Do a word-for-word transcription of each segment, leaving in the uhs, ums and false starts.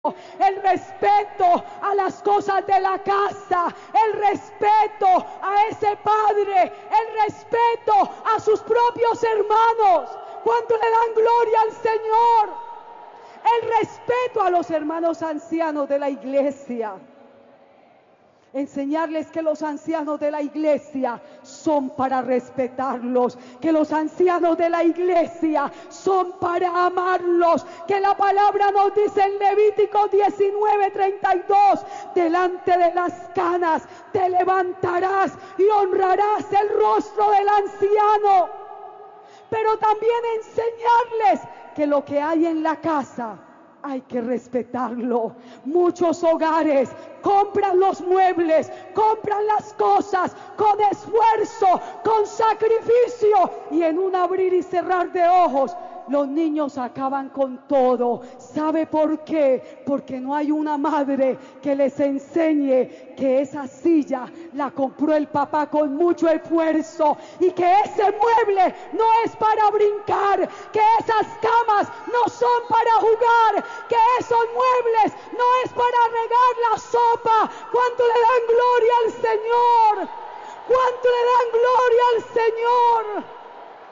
el respeto a las cosas de la casa, el respeto a ese padre, el respeto a sus propios hermanos. ¿Cuánto le dan gloria al Señor? El respeto a los hermanos ancianos de la iglesia. Enseñarles que los ancianos de la iglesia son para respetarlos, que los ancianos de la iglesia son para amarlos, que la palabra nos dice en Levítico diecinueve treinta y dos, delante de las canas te levantarás y honrarás el rostro del anciano. Pero también enseñarles que lo que hay en la casa hay que respetarlo. Muchos hogares compran los muebles, compran las cosas con esfuerzo, con sacrificio, y en un abrir y cerrar de ojos los niños acaban con todo. ¿Sabe por qué? Porque no hay una madre que les enseñe que esa silla la compró el papá con mucho esfuerzo, y que ese mueble no es para brincar, que esas camas no son para jugar, que esos muebles no es para regar la sopa. ¿Cuánto le dan gloria al Señor? ¿Cuánto le dan gloria al Señor?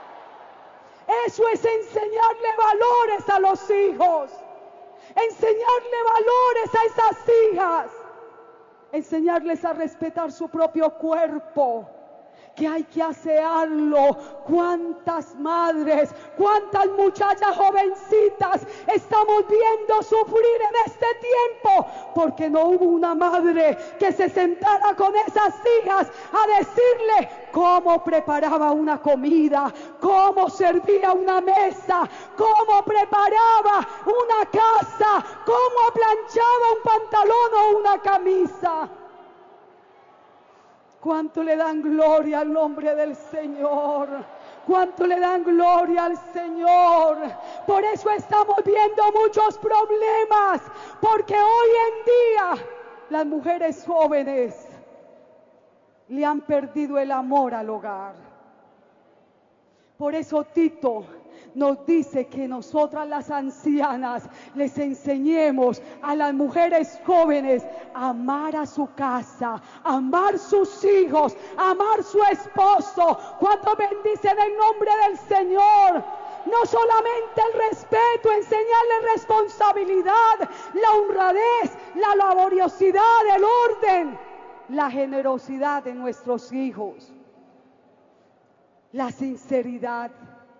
Eso es enseñarle valores a los hijos, enseñarle valores a esas hijas, enseñarles a respetar su propio cuerpo, que hay que asearlo. Cuántas madres, cuántas muchachas jovencitas estamos viendo sufrir en este tiempo, porque no hubo una madre que se sentara con esas hijas a decirle cómo preparaba una comida, cómo servía una mesa, cómo preparaba una casa, cómo planchaba un pantalón o una camisa. ¿Cuánto le dan gloria al nombre del Señor? ¿Cuánto le dan gloria al Señor? Por eso estamos viendo muchos problemas, porque hoy en día las mujeres jóvenes le han perdido el amor al hogar. Por eso Tito nos dice que nosotras las ancianas les enseñemos a las mujeres jóvenes a amar a su casa, a amar sus hijos, a amar su esposo. ¿Cuánto bendicen el nombre del Señor? No solamente el respeto, enseñarle responsabilidad, la honradez, la laboriosidad, el orden, la generosidad de nuestros hijos, la sinceridad.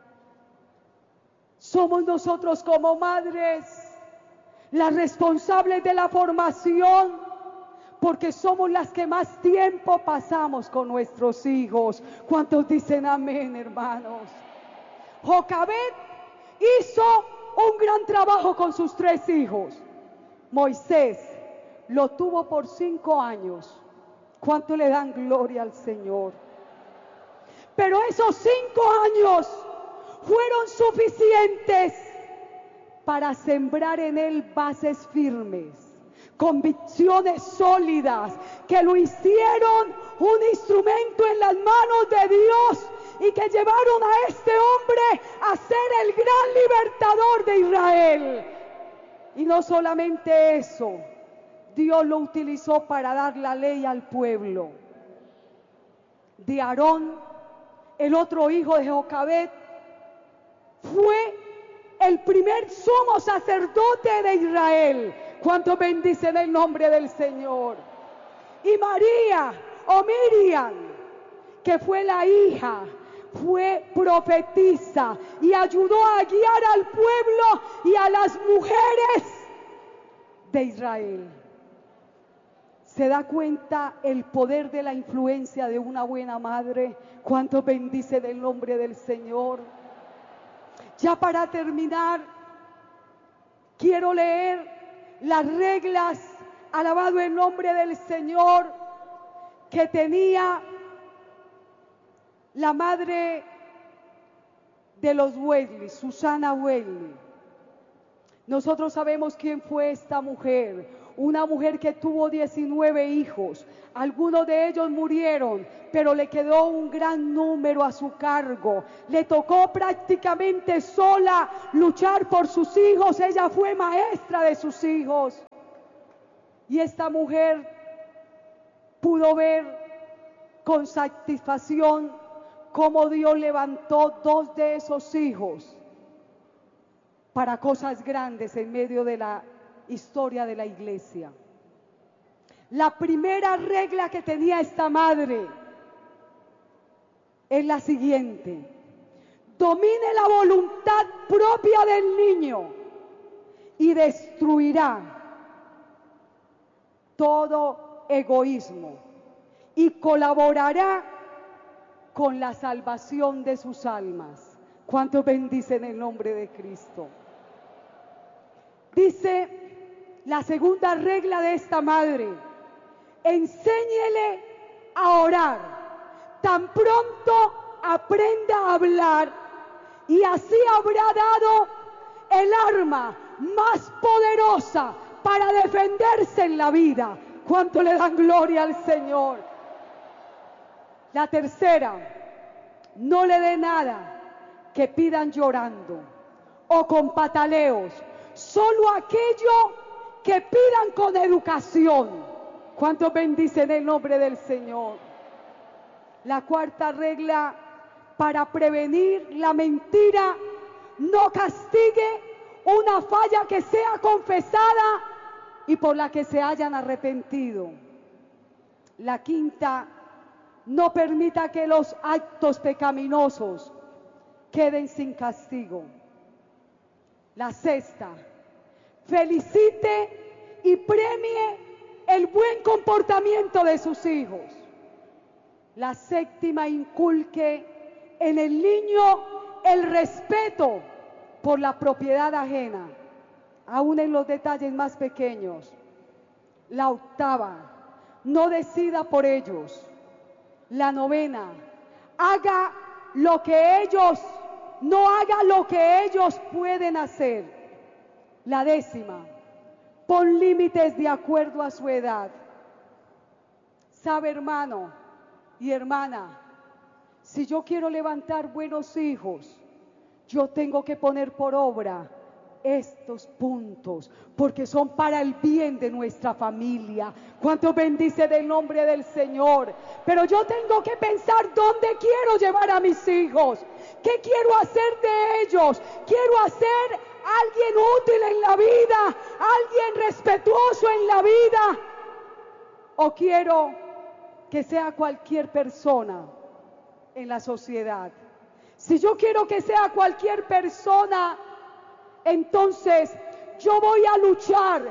Somos nosotros como madres las responsables de la formación, porque somos las que más tiempo pasamos con nuestros hijos. ¿Cuántos dicen amén, hermanos? Jocabed hizo un gran trabajo con sus tres hijos. Moisés lo tuvo por cinco años. ¿Cuánto le dan gloria al Señor? Pero esos cinco años fueron suficientes para sembrar en él bases firmes, convicciones sólidas, que lo hicieron un instrumento en las manos de Dios, y que llevaron a este hombre a ser el gran libertador de Israel. Y no solamente eso, Dios lo utilizó para dar la ley al pueblo. De Aarón, el otro hijo de Jocabed, fue el primer sumo sacerdote de Israel. ¿Cuánto bendicen el nombre del Señor? Y María o Miriam, que fue la hija, fue profetisa y ayudó a guiar al pueblo y a las mujeres de Israel. ¿Se da cuenta el poder de la influencia de una buena madre? ¿Cuánto bendice del nombre del Señor? Ya para terminar, quiero leer las reglas, alabado el nombre del Señor, que tenía la madre de los Wesley, Susana Wesley. Nosotros sabemos quién fue esta mujer, Una mujer que tuvo diecinueve hijos, algunos de ellos murieron, pero le quedó un gran número a su cargo. Le tocó prácticamente sola luchar por sus hijos. Ella fue maestra de sus hijos. Y esta mujer pudo ver con satisfacción cómo Dios levantó dos de esos hijos para cosas grandes en medio de la historia de la iglesia. La primera regla que tenía esta madre es la siguiente: domine la voluntad propia del niño y destruirá todo egoísmo y colaborará con la salvación de sus almas. ¿Cuántos bendicen el nombre de Cristo? Dice la segunda regla de esta madre: enséñele a orar, tan pronto aprenda a hablar, y así habrá dado el arma más poderosa para defenderse en la vida. ¿Cuánto le dan gloria al Señor? La tercera: no le dé nada que pidan llorando o con pataleos, solo aquello que pidan con educación. ¿Cuántos bendicen el nombre del Señor? La cuarta regla para prevenir la mentira: no castigue una falla que sea confesada y por la que se hayan arrepentido. La quinta: no permita que los actos pecaminosos queden sin castigo. La sexta: felicite y premie el buen comportamiento de sus hijos. La séptima: inculque en el niño el respeto por la propiedad ajena, aún en los detalles más pequeños. La octava: no decida por ellos. La novena: haga lo que ellos, no haga lo que ellos pueden hacer. La décima: pon límites de acuerdo a su edad. Sabe, hermano y hermana, si yo quiero levantar buenos hijos, yo tengo que poner por obra estos puntos, porque son para el bien de nuestra familia. ¿Cuánto bendice del nombre del Señor? Pero yo tengo que pensar dónde quiero llevar a mis hijos, qué quiero hacer de ellos. Quiero hacer alguien útil en la vida, alguien respetuoso en la vida, o quiero que sea cualquier persona en la sociedad. Si yo quiero que sea cualquier persona, entonces yo voy a luchar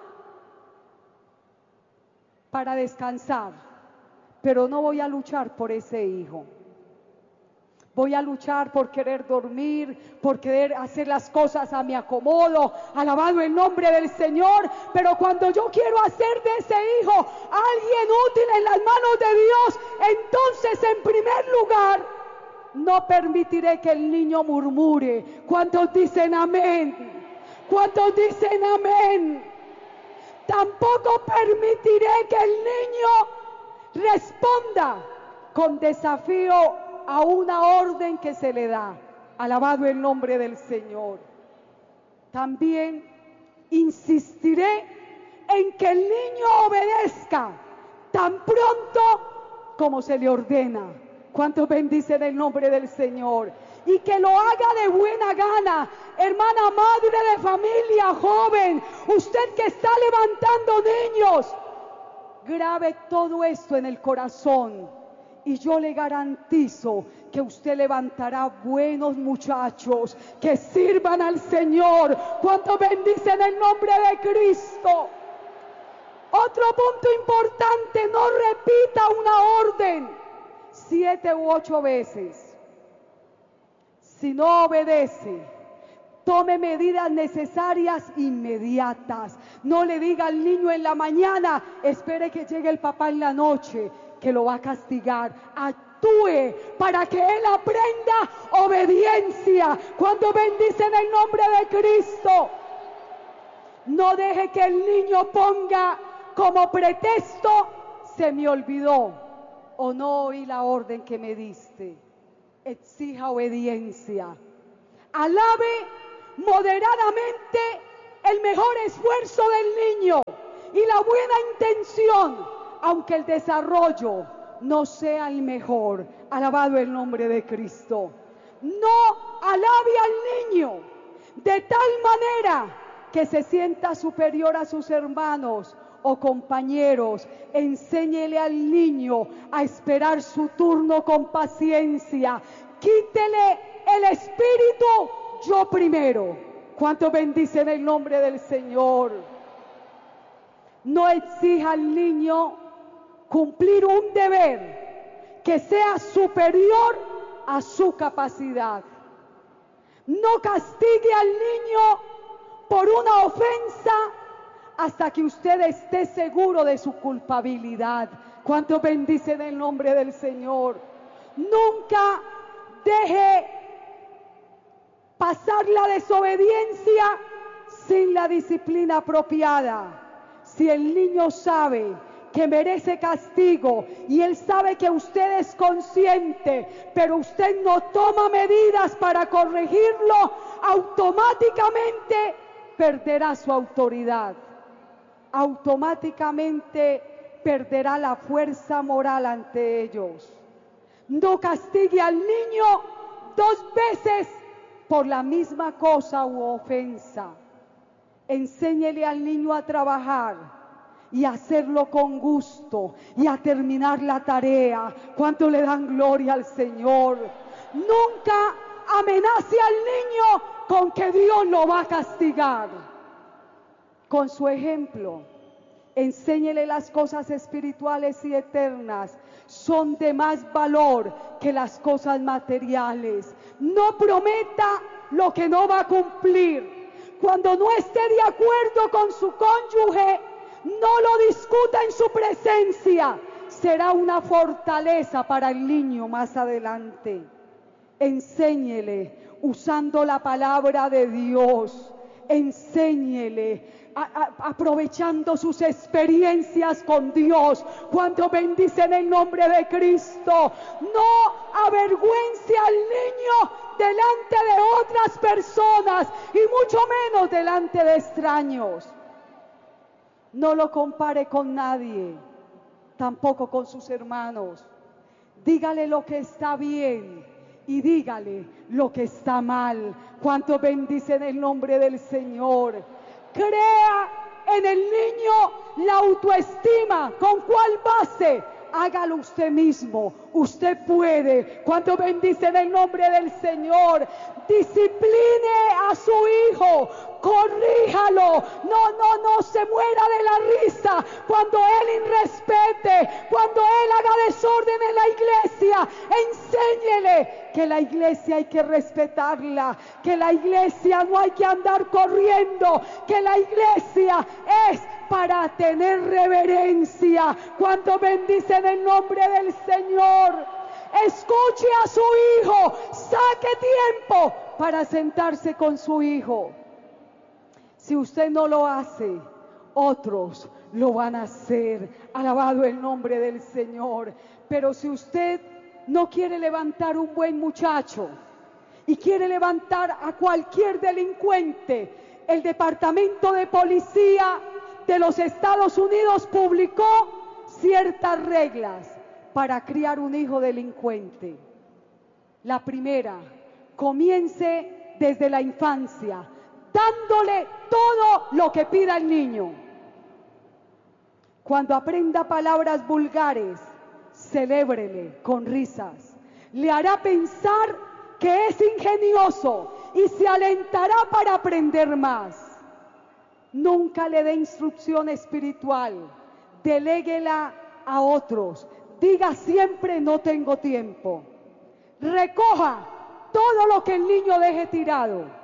para descansar, pero no voy a luchar por ese hijo. Voy a luchar por querer dormir, por querer hacer las cosas a mi acomodo, alabado el nombre del Señor. Pero cuando yo quiero hacer de ese hijo alguien útil en las manos de Dios, entonces en primer lugar no permitiré que el niño murmure. ¿Cuántos dicen amén? ¿Cuántos dicen amén? Tampoco permitiré que el niño responda con desafío a una orden que se le da. Alabado el nombre del Señor. También insistiré en que el niño obedezca tan pronto como se le ordena. ¿Cuántos bendicen el nombre del Señor? Y que lo haga de buena gana. Hermana, madre de familia, joven, usted que está levantando niños, grabe todo esto en el corazón. Y yo le garantizo que usted levantará buenos muchachos que sirvan al Señor. ¿Cuántos bendicen el nombre de Cristo? Otro punto importante: no repita una orden siete u ocho veces. Si no obedece, tome medidas necesarias inmediatas. No le diga al niño en la mañana: espere que llegue el papá en la noche, que lo va a castigar. Actúe para que él aprenda obediencia. Cuando bendicen el nombre de Cristo. No deje que el niño ponga como pretexto, se me olvidó o no oí la orden que me diste. Exija obediencia. Alabe moderadamente el mejor esfuerzo del niño y la buena intención, aunque el desarrollo no sea el mejor. Alabado el nombre de Cristo. No alabe al niño de tal manera que se sienta superior a sus hermanos o compañeros. Enséñele al niño a esperar su turno con paciencia. Quítele el espíritu yo primero. ¿Cuánto bendicen el nombre del Señor? No exija al niño cumplir un deber que sea superior a su capacidad. No castigue al niño por una ofensa hasta que usted esté seguro de su culpabilidad. ¿Cuánto bendicen el nombre del Señor? Nunca deje pasar la desobediencia sin la disciplina apropiada. Si el niño sabe que merece castigo y él sabe que usted es consciente, pero usted no toma medidas para corregirlo, automáticamente perderá su autoridad. Automáticamente perderá la fuerza moral ante ellos. No castigue al niño dos veces por la misma cosa u ofensa. Enséñele al niño a trabajar y a hacerlo con gusto y a terminar la tarea. ¿Cuánto le dan gloria al Señor? Nunca amenace al niño con que Dios lo va a castigar. Con su ejemplo, enséñele las cosas espirituales y eternas. Son de más valor que las cosas materiales. No prometa lo que no va a cumplir. Cuando no esté de acuerdo con su cónyuge, no lo discuta en su presencia. Será una fortaleza para el niño más adelante. Enséñele usando la palabra de Dios. Enséñele a, a, aprovechando sus experiencias con Dios. Cuando bendicen el nombre de Cristo, no avergüence al niño delante de otras personas y mucho menos delante de extraños. No lo compare con nadie, tampoco con sus hermanos. Dígale lo que está bien y dígale lo que está mal. Cuánto bendicen el nombre del Señor. Crea en el niño la autoestima. ¿Con cuál base? Hágalo usted mismo. Usted puede. Cuánto bendicen el nombre del Señor. Discipline a su hijo. Corríjalo. No, no, no se muera de la risa cuando él irrespete, cuando él haga desorden en la iglesia. Enséñele que la iglesia hay que respetarla, que la iglesia no hay que andar corriendo, que la iglesia es para tener reverencia. Cuando bendicen el nombre del Señor, escuche a su hijo, saque tiempo para sentarse con su hijo. Si usted no lo hace, otros lo van a hacer. Alabado el nombre del Señor. Pero si usted no quiere levantar un buen muchacho y quiere levantar a cualquier delincuente, el Departamento de Policía de los Estados Unidos publicó ciertas reglas para criar un hijo delincuente. La primera, comience desde la infancia, dándole todo lo que pida el niño. Cuando aprenda palabras vulgares, celébrele con risas. Le hará pensar que es ingenioso y se alentará para aprender más. Nunca le dé instrucción espiritual, deléguela a otros. Diga siempre: no tengo tiempo. Recoja todo lo que el niño deje tirado.